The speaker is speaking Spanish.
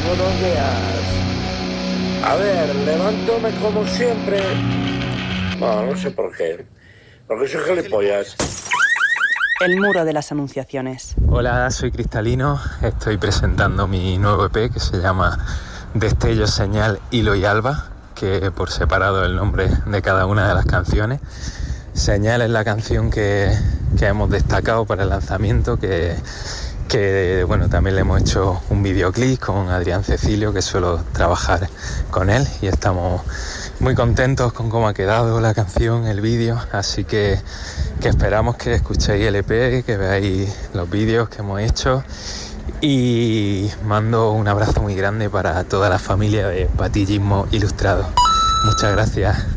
buenos días. A ver, levántame como siempre. Bueno, no sé por qué. Porque soy gilipollas. El muro de las anunciaciones. Hola, soy Cristalino. Estoy presentando mi nuevo EP que se llama Destello, Señal, Hilo y Alba, que por separado es el nombre de cada una de las canciones. Señal es la canción que hemos destacado para el lanzamiento, que bueno, también le hemos hecho un videoclip con Adrián Cecilio, que suelo trabajar con él, y estamos muy contentos con cómo ha quedado la canción, el vídeo, así que esperamos que escuchéis el EP, que veáis los vídeos que hemos hecho, y mando un abrazo muy grande para toda la familia de Patillismo Ilustrado. Muchas gracias.